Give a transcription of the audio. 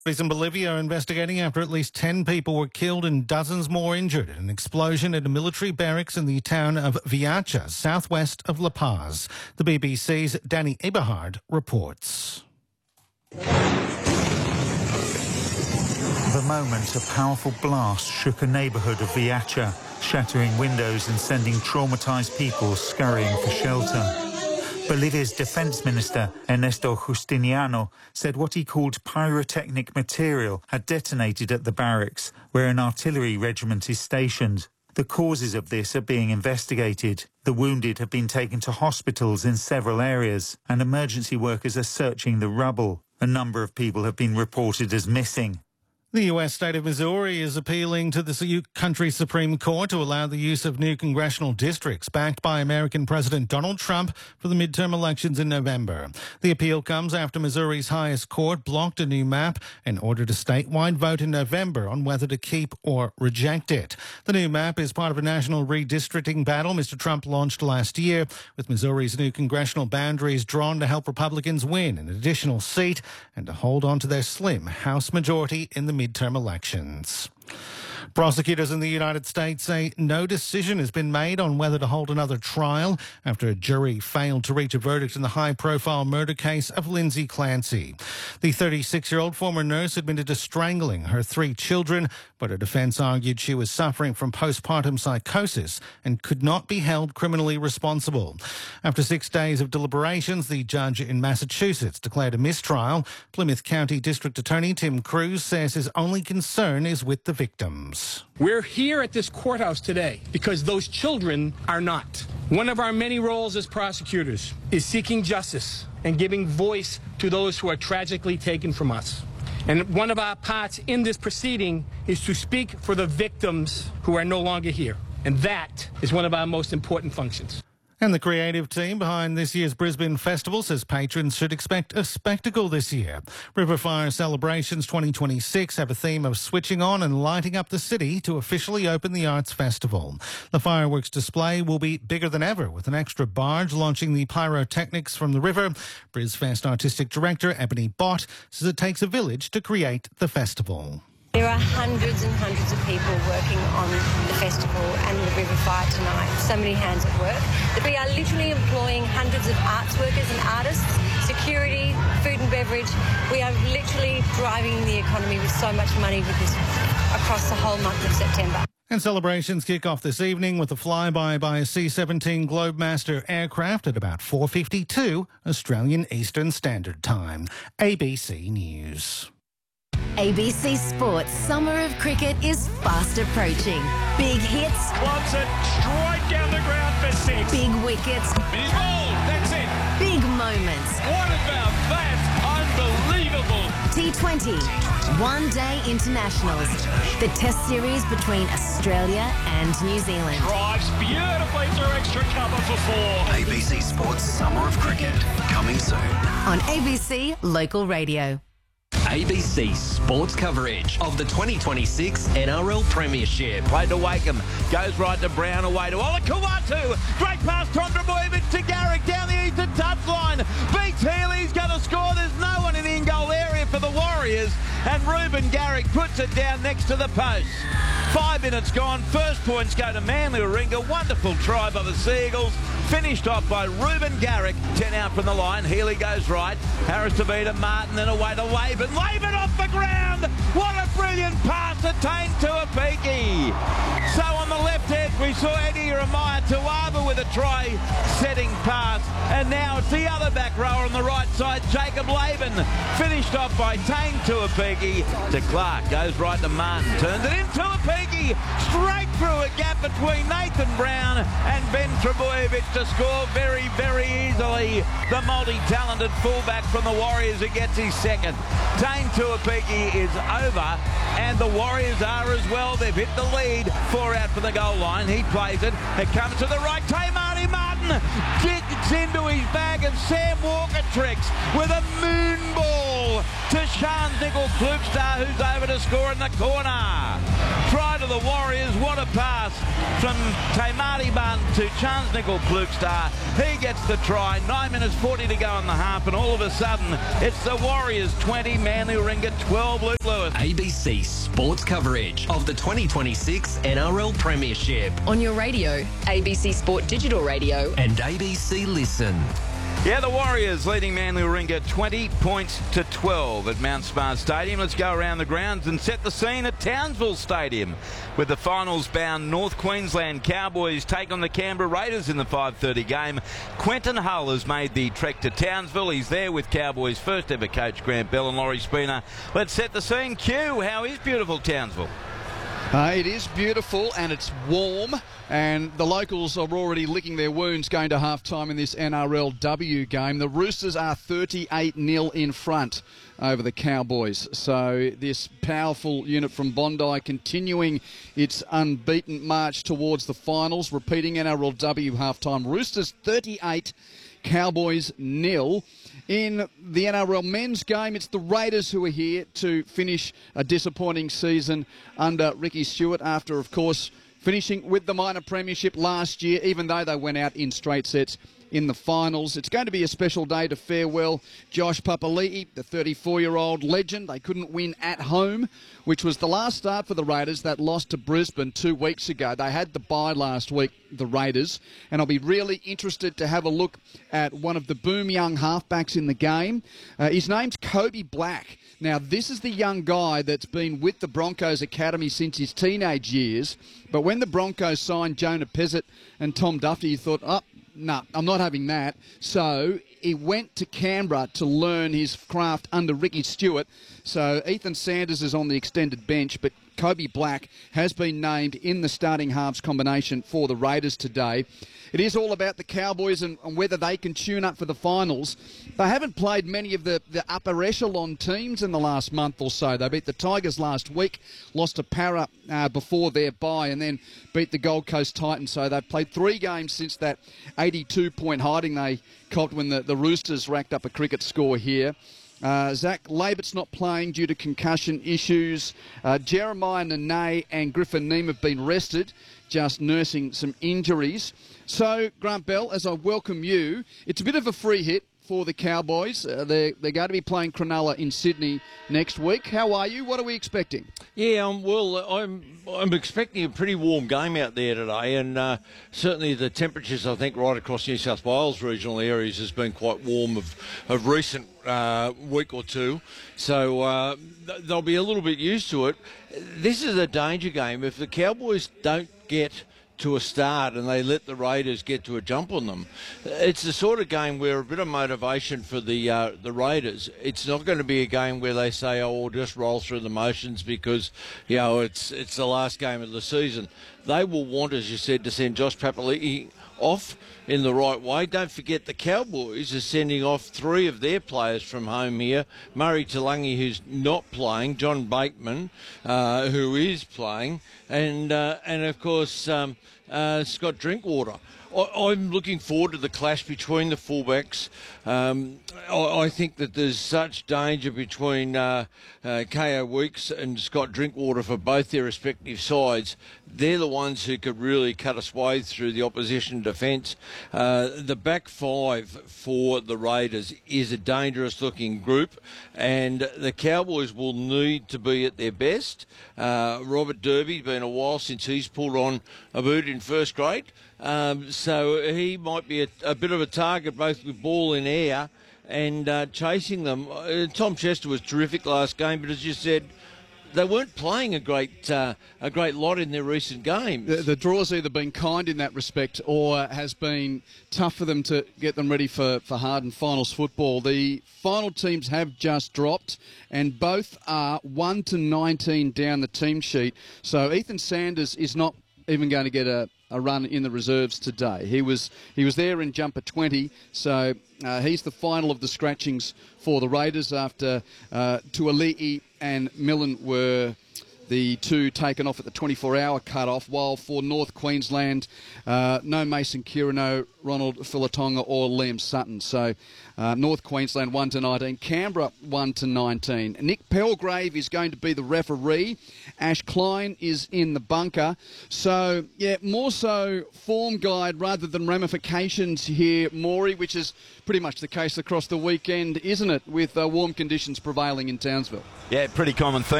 Police in Bolivia are investigating after at least 10 people were killed and dozens more injured in an explosion at a military barracks in the town of Viacha, southwest of La Paz. The BBC's Danny Eberhard reports. The moment a powerful blast shook a neighbourhood of Viacha, shattering windows and sending traumatised people scurrying for shelter. Bolivia's Defence Minister, Ernesto Justiniano, said what he called pyrotechnic material had detonated at the barracks, where an artillery regiment is stationed. The causes of this are being investigated. The wounded have been taken to hospitals in several areas, and emergency workers are searching the rubble. A number of people have been reported as missing. The US state of Missouri is appealing to the country's Supreme Court to allow the use of new congressional districts backed by American President Donald Trump for the midterm elections in November. The appeal comes after Missouri's highest court blocked a new map and ordered a statewide vote in November on whether to keep or reject it. The new map is part of a national redistricting battle Mr. Trump launched last year, with Missouri's new congressional boundaries drawn to help Republicans win an additional seat and to hold on to their slim House majority in the midterm elections. Prosecutors in the United States say no decision has been made on whether to hold another trial after a jury failed to reach a verdict in the high-profile murder case of Lindsay Clancy. The 36-year-old former nurse admitted to strangling her 3 children, but her defense argued she was suffering from postpartum psychosis and could not be held criminally responsible. After 6 days of deliberations, the judge in Massachusetts declared a mistrial. Plymouth County District Attorney Tim Cruz says his only concern is with the victims. We're here at this courthouse today because those children are not. One of our many roles as prosecutors is seeking justice and giving voice to those who are tragically taken from us. And one of our parts in this proceeding is to speak for the victims who are no longer here. And that is one of our most important functions. And the creative team behind this year's Brisbane Festival says patrons should expect a spectacle this year. Riverfire Celebrations 2026 have a theme of switching on and lighting up the city to officially open the Arts Festival. The fireworks display will be bigger than ever, with an extra barge launching the pyrotechnics from the river. BrisFest Artistic Director Ebony Bott says it takes a village to create the festival. There are hundreds and hundreds of people working on the festival and the River Fire tonight. So many hands at work. We are literally employing hundreds of arts workers and artists, security, food and beverage. We are literally driving the economy with so much money with this across the whole month of September. And celebrations kick off this evening with a flyby by a C-17 Globemaster aircraft at about 4:52 Australian Eastern Standard Time. ABC News. ABC Sports Summer of Cricket is fast approaching. Big hits. Wants it straight down the ground for 6. Big wickets. He's bowled. That's it. Big moments. What about that? Unbelievable. T20. One-day internationals. The test series between Australia and New Zealand. Drives beautifully through extra cover for 4. ABC Sports Summer of Cricket. Coming soon. On ABC Local Radio. ABC Sports coverage of the 2026 NRL Premiership. Played to Wakeham, goes right to Brown, away to Olakau'atu. Great pass, Tom Trbojevic to Garrick down the eastern touchline. Beats Healy's going to score. There's no one in the in-goal area for the Warriors. And Ruben Garrick puts it down next to the post. 5 minutes gone. First points go to Manly Warringah. Wonderful try by the Seagulls. Finished off by Ruben Garrick. 10 out from the line. Healy goes right. Harris to Vita Martin, then away to Laban. Laban off the ground. What a brilliant pass attained to Apiki. So on the left edge, we saw Eddie Ramaya Tuava with a try-setting pass. And now it's the other back rower on the right side, Jacob Laban. Finished off by Tane Tuapiki to Clark. Goes right to Martin. Turns it into Apiki. Straight through a gap between Nathan Brown and Ben Trbojevic to score very, very easily. The multi-talented fullback from the Warriors who gets his second. Tane Tuapiki is over, and the Warriors are as well. They've hit the lead. 4 out from the goal line. He plays it. It comes to the right. Marty Martin digs into his bag, and Sam Walker tricks with a moon ball. to Sean Nickel-Klukstad, who's over to score in the corner. Try to the Warriors. What a pass from Taimari Bunn to Chance Nickel-Klukstad. He gets the try. 9 minutes 40 to go in the half, and all of a sudden, it's the Warriors 20, Manly Warringah 12, Luke Lewis. ABC Sports coverage of the 2026 NRL Premiership. On your radio, ABC Sport Digital Radio. And ABC Listen. Yeah, the Warriors leading Manly Warringah 20 points to 12 at Mount Smart Stadium. Let's go around the grounds and set the scene at Townsville Stadium, with the finals-bound North Queensland Cowboys take on the Canberra Raiders in the 5:30 game. Quentin Hull has made the trek to Townsville. He's there with Cowboys' first-ever coach Grant Bell and Laurie Spooner. Let's set the scene. Q, how is beautiful Townsville? It is beautiful and it's warm, and the locals are already licking their wounds going to half-time in this NRLW game. The Roosters are 38-0 in front over the Cowboys. So this powerful unit from Bondi continuing its unbeaten march towards the finals, repeating NRLW half-time. Roosters 38, Cowboys 0. In the NRL men's game, it's the Raiders who are here to finish a disappointing season under Ricky Stewart after, of course, finishing with the minor premiership last year, even though they went out in straight sets in the finals. It's going to be a special day to farewell Josh Papali'i, the 34-year-old legend. They couldn't win at home, which was the last start for the Raiders. That lost to Brisbane 2 weeks ago. They had the bye last week, the Raiders, and I'll be really interested to have a look at one of the boom young halfbacks in the game. His name's Kobe Black. Now, this is the young guy that's been with the Broncos Academy since his teenage years, but when the Broncos signed Jonah Pezzett and Tom Duffy, he thought, no, I'm not having that. So he went to Canberra to learn his craft under Ricky Stewart. So Ethan Sanders is on the extended bench, but Kobe Black has been named in the starting halves combination for the Raiders today. It is all about the Cowboys and whether they can tune up for the finals. They haven't played many of the upper echelon teams in the last month or so. They beat the Tigers last week, lost to Para before their bye, and then beat the Gold Coast Titans. So they've played 3 games since that 82-point hiding they copped when the Roosters racked up a cricket score here. Zach Labert's not playing due to concussion issues. Jeremiah Nene and Griffin Neame have been rested, just nursing some injuries. So, Grant Bell, as I welcome you, it's a bit of a free hit for the Cowboys. They're going to be playing Cronulla in Sydney next week. How are you? What are we expecting? Yeah, I'm expecting a pretty warm game out there today, and certainly the temperatures, I think, right across New South Wales regional areas has been quite warm of recent week or two. So they'll be a little bit used to it. This is a danger game. If the Cowboys don't get to a start and they let the Raiders get to a jump on them, it's the sort of game where a bit of motivation for the Raiders. It's not going to be a game where they say, oh, we'll just roll through the motions because, you know, it's the last game of the season. They will want, as you said, to send Josh Papali'i off in the right way. Don't forget the Cowboys are sending off 3 of their players from home here. Murray Talangi, who's not playing, John Bateman, who is playing, and of course Scott Drinkwater. I'm looking forward to the clash between the fullbacks. I think that there's such danger between K.O. Weeks and Scott Drinkwater for both their respective sides. They're the ones who could really cut a swathe through the opposition defence. The back 5 for the Raiders is a dangerous-looking group, and the Cowboys will need to be at their best. Robert Derby's been a while since he's pulled on a boot in first grade. So he might be a bit of a target both with ball in air and chasing them. Tom Chester was terrific last game, but as you said, they weren't playing a great lot in their recent games. The draw's either been kind in that respect or has been tough for them to get them ready for hardened finals football. The final teams have just dropped, and both are 1-19 down the team sheet. So Ethan Sanders is not even going to get a run in the reserves today. He was there in jumper 20, so he's the final of the scratchings for the Raiders after Tuali'i and Millen were the two taken off at the 24-hour cut-off, while for North Queensland, no Mason Kierano, Ronald Filatonga or Liam Sutton. So North Queensland 1-19, Canberra 1-19. Nick Pelgrave is going to be the referee. Ash Klein is in the bunker. So, yeah, more so form guide rather than ramifications here, Maury, which is pretty much the case across the weekend, isn't it, with warm conditions prevailing in Townsville? Yeah, pretty common theme.